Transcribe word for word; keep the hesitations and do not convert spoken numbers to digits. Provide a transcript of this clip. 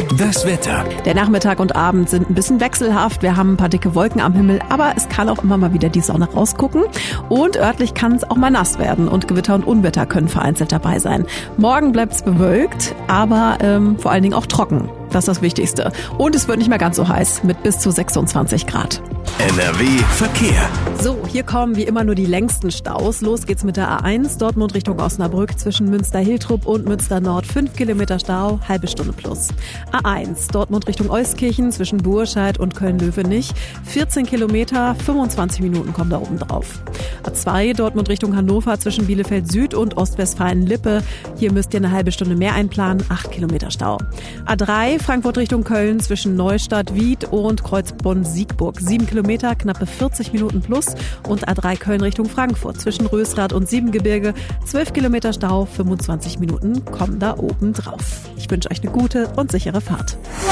Das Wetter. Der Nachmittag und Abend sind ein bisschen wechselhaft. Wir haben ein paar dicke Wolken am Himmel, aber es kann auch immer mal wieder die Sonne rausgucken. Und örtlich kann es auch mal nass werden und Gewitter und Unwetter können vereinzelt dabei sein. Morgen bleibt es bewölkt, aber ähm, vor allen Dingen auch trocken. Das ist das Wichtigste. Und es wird nicht mehr ganz so heiß mit bis zu sechsundzwanzig Grad. N R W Verkehr. So, hier kommen wie immer nur die längsten Staus. Los geht's mit der A eins, Dortmund Richtung Osnabrück zwischen Münster-Hiltrup und Münster-Nord. fünf Kilometer Stau, halbe Stunde plus. A eins, Dortmund Richtung Euskirchen zwischen Burscheid und Köln-Löwenich. vierzehn Kilometer, fünfundzwanzig Minuten kommen da oben drauf. A zwei, Dortmund Richtung Hannover zwischen Bielefeld Süd und Ostwestfalen-Lippe. Hier müsst ihr eine halbe Stunde mehr einplanen, acht Kilometer Stau. A drei, Frankfurt Richtung Köln zwischen Neustadt, Wied und Kreuzbonn-Siegburg. sieben Kilometer, knappe vierzig Minuten plus. Und A drei Köln Richtung Frankfurt zwischen Rösrath und Siebengebirge. zwölf Kilometer Stau, fünfundzwanzig Minuten kommen da oben drauf. Ich wünsche euch eine gute und sichere Fahrt.